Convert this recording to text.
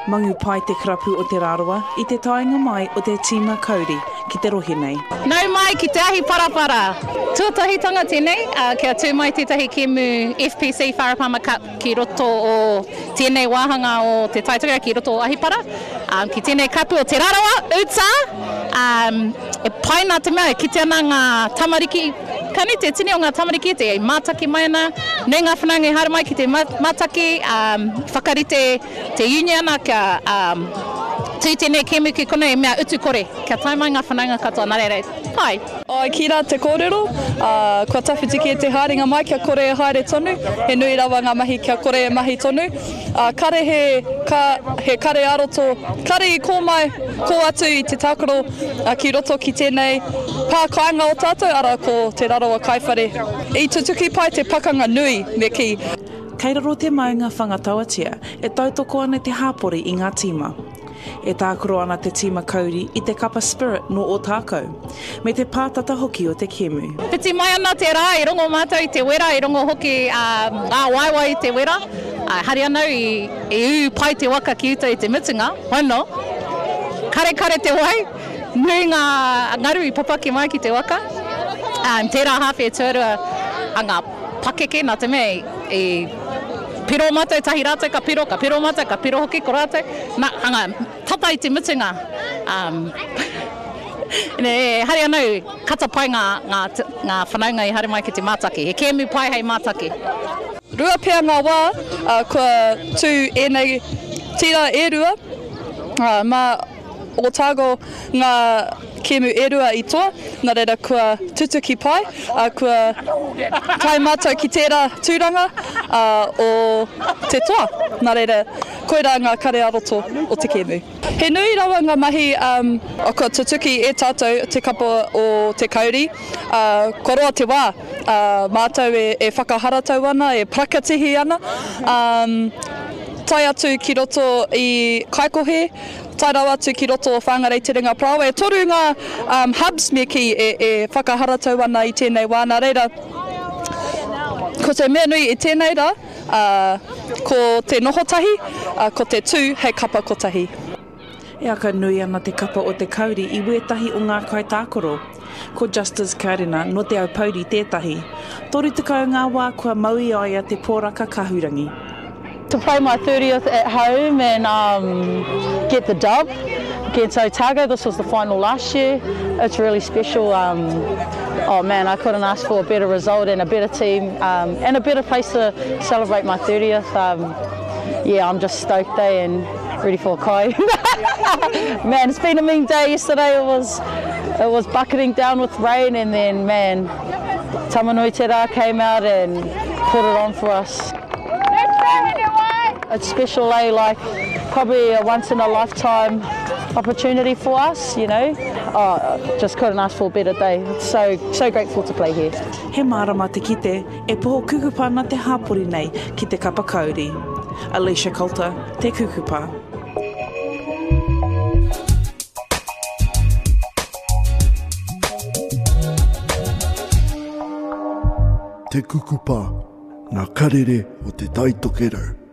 Mangu pai te karapu o te rāroa I te taenga mai o te tima kauri ki te rohe nei. Nau mai ki te ahi parapara. Tuatahitanga tēnei, kia tū mai tētahi kemu FPC Wharapama Cup ki roto o tēnei wāhanga o te taitanga ki roto o Ahipara. Ki tēnei kapu o te rarawa, Utsa. E paina te mea, ki te ana ngā tamariki, kani te tini o ngā tamariki, te mātaki mai ana, nei ngā whanangai haere mai ki te mātaki, whakarite te uniona kia tū tēnei kemu ki kone e mea utu kore, kia tai mai ngā whananga katoa narere. Pai. Ki rā te kōrero, kua tawhitiki e te haringa mai kia kore e haere tonu, he nui rawa ngā mahi kia kore e mahi tonu. Kare he kare aroto, kare I kō mai, kō atu I te tākaro ki roto ki tēnei pākainga o tātou, ara ko te rarawa kaiwhare. I tutuki pai te pakanga nui me ki. Kei raro te maunga whangatawatia, e tautoko ana te hāpori I ngā tīma. E tākoro ana te tīma kauri I te kapa spirit no o tākau, me te pātata hoki o te kemu. Piti mai ana te rā, I rongo mātou I te wera, I rongo hoki ngā waiwai I te wera. Hari anau I pai te waka ki uta I te mitunga, hono. Kare te wai, nui ngā ngaru I papaki mai ki te waka. Tērā hawhi e tuarua a ngā pakeke nā te mea piro mātou tahi rātou ka piro mātou ka piro hoki ko rātou. Nā, hanga, tata I te mitunga. Hari anau, kata pai ngā whanaunga I haere mai ki te mātaki. He kēmu pai hei mātaki. Rua pia ngā wā, kua tū enei tira e rua, mā o tāgo ngā kemu e rua I toa, nā reira kua tutuki pai, kua tai mātou ki tērā tūranga o te toa, nā reira koira ngā kare aroto o te kemu. He nui rawa ngā mahi o kua tutuki e tātou te kapa o te kauri, koroa te wā, mātou e whakaharatau ana, e prakatihi ana, tai atu ki roto I kaikohe, tai rau atu ki roto o whangarei te ringa prau. E toru ngā hubs me ki e whakaharatau ana I tēnei wā. Nā reira, ko te mea nui I tēnei rā, ko te nohotahi, ko te tū hei kapa kotahi. E aka nui ana te kapa o te kauri I wētahi o ngā kai tākoro. Ko Justice Karina no te au pauri tētahi. Toru tukau ngā wā kua maui aia te pōraka kahurangi. To play my 30th at home and get the dub against Otago. This was the final last year. It's really special. Oh man, I couldn't ask for a better result and a better team and a better place to celebrate my 30th. Yeah, I'm just stoked and ready for a kai. Man, it's been a mean day. Yesterday it was bucketing down with rain, and then man, Tamanui Te Rā came out and put it on for us. It's special, like probably a once in a lifetime opportunity for us, you know. Oh, just couldn't ask for a better day. So grateful to play here. He mārama te kite, e poho kukupana te hāpori nei ki te kapa kauri. Alicia Coulter, te kukupa. Te kukupa, ngā karere o te taitokero.